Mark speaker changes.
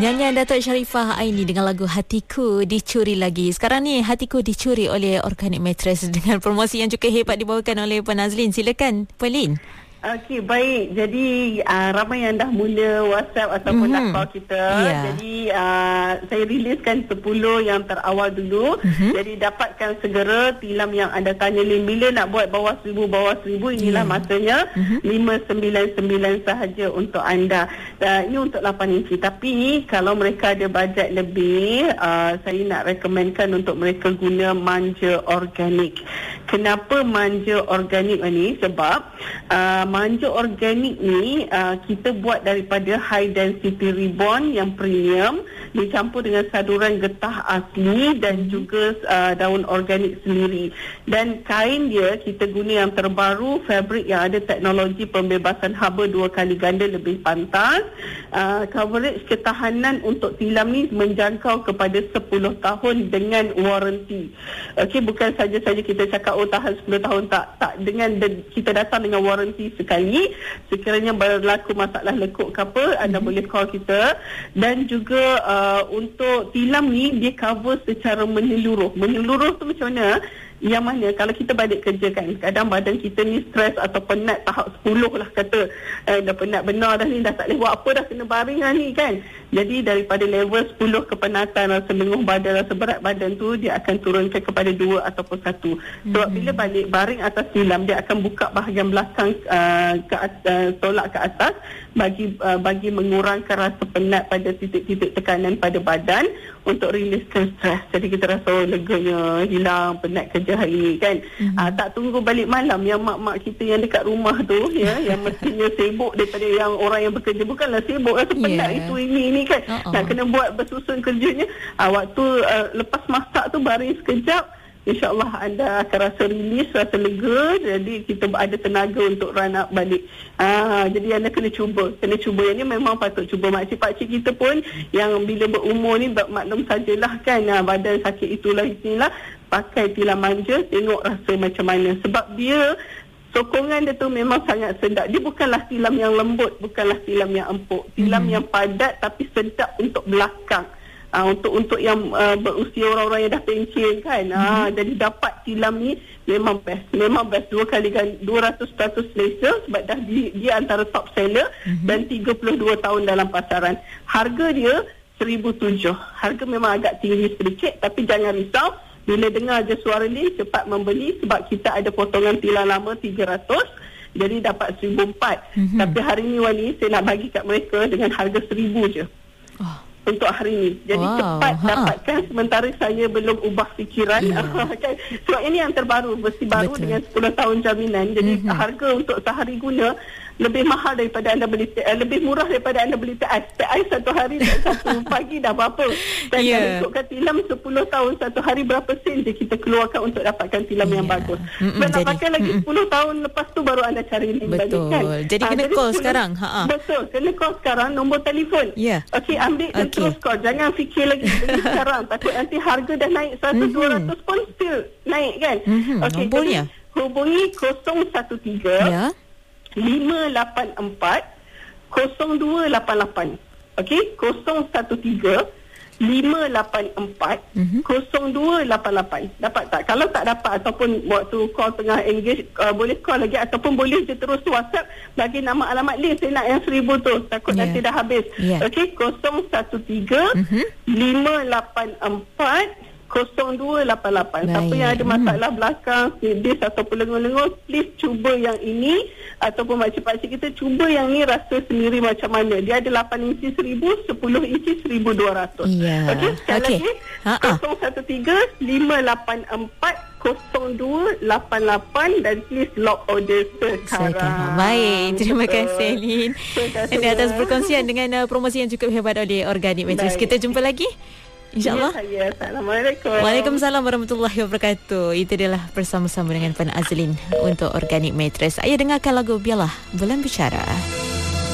Speaker 1: Nyanyian Datuk Sharifah Aini dengan lagu Hatiku Dicuri Lagi. Sekarang ni Hatiku dicuri oleh Organic Mattress dengan promosi yang cukup hebat dibawakan oleh Puan Nazlin. Silakan Puan Lin.
Speaker 2: Okey, baik. Jadi ramai yang dah mula WhatsApp ataupun dah call kita. Jadi saya riliskan 10 yang terawal dulu. Jadi dapatkan segera tilam yang anda tanya Lin, bila nak buat bawah 1000 inilah masanya. 599 sahaja untuk anda. Ini untuk 8 inci. Tapi kalau mereka ada bajet lebih, saya nak rekomenkan untuk mereka guna manja organik. Kenapa manja organik ni? Sebab manja organik ni kita buat daripada high density ribbon yang premium dicampur dengan saduran getah asli dan juga daun organik sendiri. Dan kain dia kita guna yang terbaru, fabric yang ada teknologi pembebasan haba 2 kali ganda lebih pantas. Coverage ketahanan untuk tilam ni menjangkau kepada 10 tahun dengan waranti. Okey, bukan saja-saja kita cakap tahan 10 tahun, tak dengan kita datang dengan waranti sekali. Sekiranya berlaku masalah lekuk ke apa, anda boleh call kita. Dan juga untuk tilam ni dia cover secara menyeluruh. Menyeluruh tu macam mana? Yang mana kalau kita balik kerja kan, kadang badan kita ni stres atau penat tahap 10 lah kata. Dah penat benar dah ni, dah tak boleh buat apa dah, kena baring lah ni kan. Jadi daripada level 10 kepenatan, rasa lenguh badan, rasa berat badan tu, dia akan turunkan kepada 2 ataupun 1. Sebab bila balik baring atas tilam, dia akan buka bahagian belakang tolak ke atas bagi mengurangkan rasa penat pada titik-titik tekanan pada badan untuk riliskan stres. Jadi kita rasa leganya, hilang penat kerja hari ni kan. Tak tunggu balik malam yang mak-mak kita yang dekat rumah tu ya, yang mestinya sibuk daripada yang orang yang bekerja, bukanlah sibuk, rasa penat itu ini kan. Nak kena buat bersusun kerjanya. Waktu lepas masak tu baring sekejap, InsyaAllah anda akan rasa rilis, rasa lega. Jadi kita ada tenaga untuk run up balik. Jadi anda kena cuba. Yang ni memang patut cuba. Makcik-pakcik kita pun yang bila berumur ni, maklum sajalah kan, badan sakit itulah inilah, pakai tilam manja, tengok rasa macam mana. Sebab dia sokongan dia tu memang sangat sedap. Dia bukanlah tilam yang lembut, bukanlah tilam yang empuk. Tilam yang padat tapi sedap untuk belakang. Untuk yang berusia orang-orang yang dah pencen kan. Jadi dapat tilam ni memang best. 2 kali 200% selesa sebab dah dia antara top seller dan 32 tahun dalam pasaran. Harga dia 1,007. Harga memang agak tinggi sedikit, tapi jangan risau. Bila dengar je suara ni, cepat membeli sebab kita ada potongan tilam lama 300. Jadi dapat 1,004. Tapi hari ni Wali, saya nak bagi kat mereka dengan harga 1,000 je. Untuk hari ni. Jadi cepat dapatkan sementara saya belum ubah fikiran. Kan? Sebab ini yang terbaru, versi baru dengan 10 tahun jaminan. Jadi harga untuk sehari guna lebih mahal daripada anda beli lebih murah daripada anda beli teh ais satu hari, satu pagi dah berapa. Dan kalau ikutkan tilam 10 tahun, satu hari berapa sen je kita keluarkan untuk dapatkan tilam yang bagus. Dan nak pakai lagi 10 tahun lepas tu baru anda cari link balik kan.
Speaker 1: Jadi kena call sekarang.
Speaker 2: Betul, kena call sekarang, nombor telefon. Okey, ambil dan terus call. Jangan fikir lagi beli sekarang. Takut nanti harga dah naik 100-200 pun still naik kan. Okey,
Speaker 1: nombornya
Speaker 2: hubungi 013 584 0288. Okey, 013 584 0288. Dapat tak? Kalau tak dapat ataupun waktu call tengah engage, boleh call lagi ataupun boleh je terus WhatsApp bagi nama alamat link. Saya nak yang 1,000 tu, takut nanti dah habis. Okey, 013 584 0288. Siapa yang ada masalah belakang, sedis ataupun lengur-lengur, please cuba yang ini. Ataupun makcik-pakcik kita cuba yang ni, rasa sendiri macam mana. Dia ada 8 inci 1,000, 10 inci 1,200. Okey, sekali lagi 013 584 0288 dan please lock order sekarang.
Speaker 1: Baik, terima kasih Lin atas perkongsian dengan promosi yang cukup hebat oleh Organic Mattress. Kita jumpa lagi InsyaAllah.
Speaker 2: Assalamualaikum.
Speaker 1: Waalaikumsalam warahmatullahi wabarakatuh. Itu adalah bersama-sama dengan Puan Azlin untuk Organic Mattress. Ayo dengarkan lagu Biarlah Bulan Bicara.